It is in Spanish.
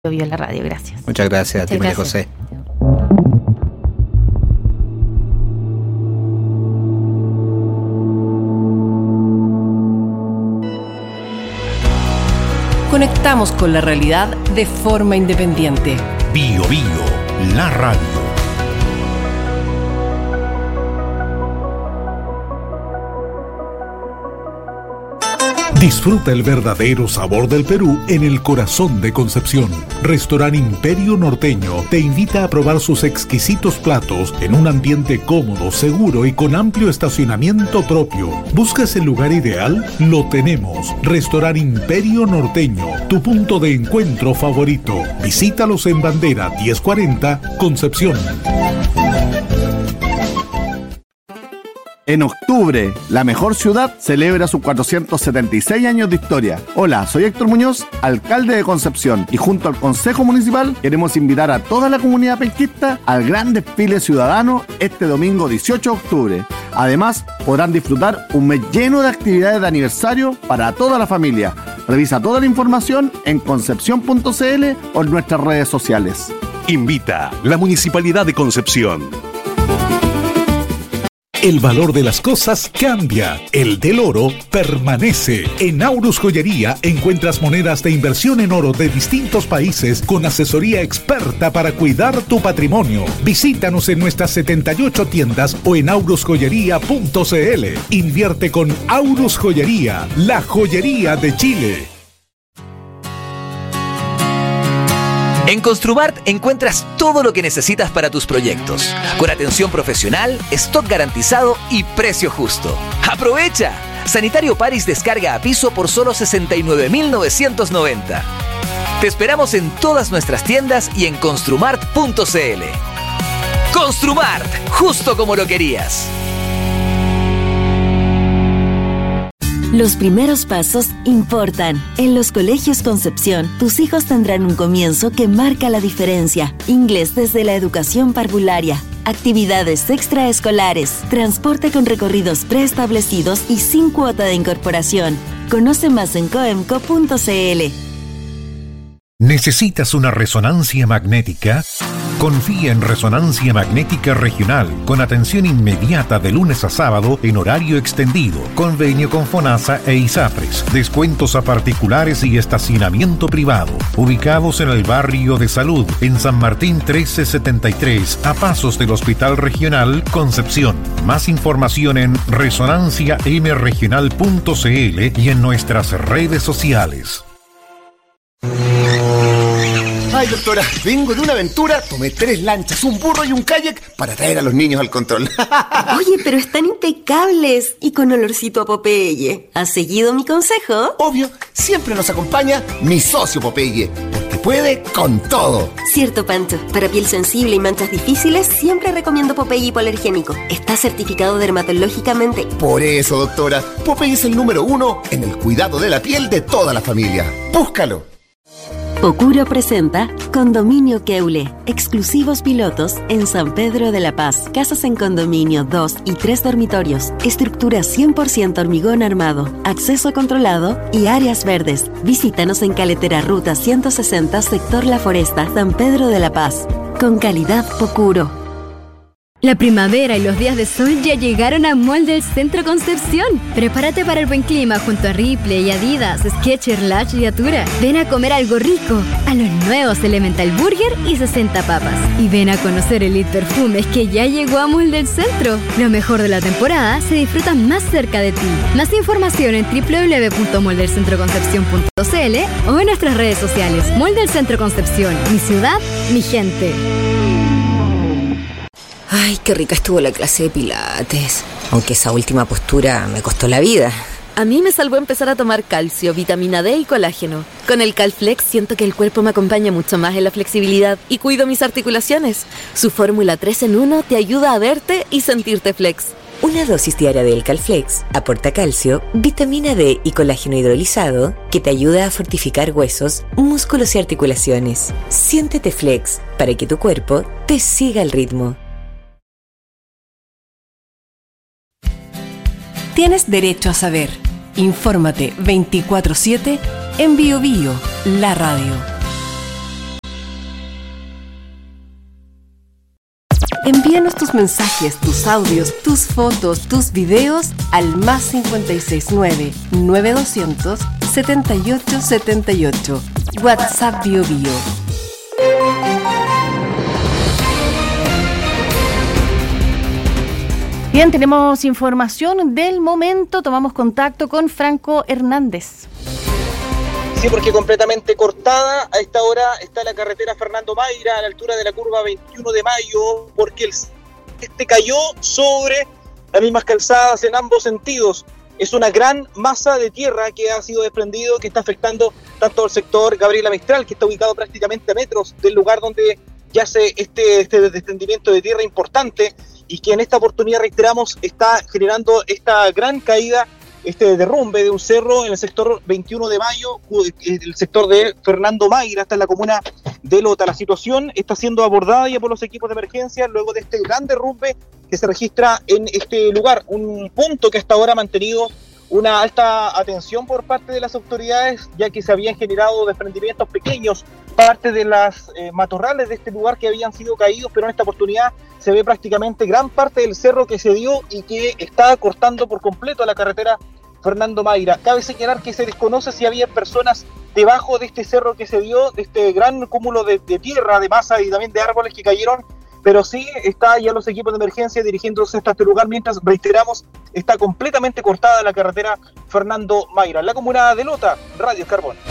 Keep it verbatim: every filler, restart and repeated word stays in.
Bio en la radio. Gracias. Muchas gracias Muchas a ti, María gracias. José. Conectamos con la realidad de forma independiente. Bio Bio, la radio. Disfruta el verdadero sabor del Perú en el corazón de Concepción. Restaurante Imperio Norteño te invita a probar sus exquisitos platos en un ambiente cómodo, seguro y con amplio estacionamiento propio. ¿Buscas el lugar ideal? Lo tenemos. Restaurante Imperio Norteño, tu punto de encuentro favorito. Visítalos en Bandera diez cuarenta, Concepción. En octubre, la mejor ciudad celebra sus cuatrocientos setenta y seis años de historia. Hola, soy Héctor Muñoz, alcalde de Concepción, y junto al Consejo Municipal queremos invitar a toda la comunidad penquista al gran desfile ciudadano este domingo dieciocho de octubre. Además, podrán disfrutar un mes lleno de actividades de aniversario para toda la familia. Revisa toda la información en concepción punto c l o en nuestras redes sociales. Invita la Municipalidad de Concepción. El valor de las cosas cambia, el del oro permanece. En Aurus Joyería encuentras monedas de inversión en oro de distintos países con asesoría experta para cuidar tu patrimonio. Visítanos en nuestras setenta y ocho tiendas o en aurus joyería punto c l. Invierte con Aurus Joyería, la joyería de Chile. En Construmart encuentras todo lo que necesitas para tus proyectos, con atención profesional, stock garantizado y precio justo. ¡Aprovecha! Sanitario Paris descarga a piso por solo sesenta y nueve mil novecientos noventa. Te esperamos en todas nuestras tiendas y en construmart punto c l. Construmart, justo como lo querías. Los primeros pasos importan. En los colegios Concepción, tus hijos tendrán un comienzo que marca la diferencia. Inglés desde la educación parvularia, actividades extraescolares, transporte con recorridos preestablecidos y sin cuota de incorporación. Conoce más en coemco punto c l. ¿Necesitas una resonancia magnética? Confía en Resonancia Magnética Regional, con atención inmediata de lunes a sábado en horario extendido, convenio con FONASA e ISAPRES, descuentos a particulares y estacionamiento privado, ubicados en el barrio de Salud, en San Martín trece setenta y tres, a pasos del Hospital Regional Concepción. Más información en resonancia m regional punto c l y en nuestras redes sociales. Ay, doctora, vengo de una aventura, tomé tres lanchas, un burro y un kayak para traer a los niños al control. Oye, pero están impecables y con olorcito a Popeye. ¿Has seguido mi consejo? Obvio, siempre nos acompaña mi socio Popeye, porque puede con todo. Cierto, Pancho. Para piel sensible y manchas difíciles, siempre recomiendo Popeye hipoalergénico. Está certificado dermatológicamente. Por eso, doctora, Popeye es el número uno en el cuidado de la piel de toda la familia. ¡Búscalo! Pocuro presenta Condominio Keule, exclusivos pilotos en San Pedro de la Paz. Casas en condominio, dos y tres dormitorios, estructura cien por ciento hormigón armado, acceso controlado y áreas verdes. Visítanos en Caletera Ruta ciento sesenta, sector La Foresta, San Pedro de la Paz. Con calidad Pocuro. La primavera y los días de sol ya llegaron a Mall del Centro Concepción. Prepárate para el buen clima junto a Ripley, Adidas, Skechers, Lash y Atura. Ven a comer algo rico a los nuevos Elemental Burger y sesenta papas. Y ven a conocer Elite Perfumes que ya llegó a Mall del Centro. Lo mejor de la temporada se disfruta más cerca de ti. Más información en doble u doble u doble u punto mall del centro concepción punto c l o en nuestras redes sociales. Mall del Centro Concepción. Mi ciudad, mi gente. Ay, qué rica estuvo la clase de pilates. Aunque esa última postura me costó la vida. A mí me salvó empezar a tomar calcio, vitamina D y colágeno. Con el Calflex siento que el cuerpo me acompaña mucho más en la flexibilidad y cuido mis articulaciones. Su fórmula tres en uno te ayuda a verte y sentirte flex. Una dosis diaria del Calflex aporta calcio, vitamina D y colágeno hidrolizado que te ayuda a fortificar huesos, músculos y articulaciones. Siéntete flex para que tu cuerpo te siga el ritmo. Tienes derecho a saber. Infórmate veinticuatro siete en Bio Bio, la radio. Envíanos tus mensajes, tus audios, tus fotos, tus videos al más cincuenta y seis nueve, nueve doscientos, setenta y ocho setenta y ocho. WhatsApp Bio Bio. Bien, tenemos información del momento. Tomamos contacto con Franco Hernández. Sí, porque completamente cortada. A esta hora está la carretera Fernando Mayra a la altura de la curva veintiuno de mayo, porque el este cayó sobre las mismas calzadas en ambos sentidos. Es una gran masa de tierra que ha sido desprendido, que está afectando tanto al sector Gabriela Mistral, que está ubicado prácticamente a metros del lugar donde yace este, este desprendimiento de tierra importante, y que en esta oportunidad, reiteramos, está generando esta gran caída, este derrumbe de un cerro en el sector veintiuno de mayo, el sector de Fernando Mayra, hasta en la comuna de Lota. La situación está siendo abordada ya por los equipos de emergencia luego de este gran derrumbe que se registra en este lugar, un punto que hasta ahora ha mantenido una alta atención por parte de las autoridades, ya que se habían generado desprendimientos pequeños, parte de las eh, matorrales de este lugar que habían sido caídos, pero en esta oportunidad se ve prácticamente gran parte del cerro que se dio y que está cortando por completo la carretera Fernando Mayra. Cabe señalar que se desconoce si había personas debajo de este cerro que se dio, de este gran cúmulo de, de tierra, de masa y también de árboles que cayeron, pero sí está ya los equipos de emergencia dirigiéndose hasta este lugar, mientras, reiteramos, está completamente cortada la carretera Fernando Mayra. En la comuna de Lota, Radio Carbón.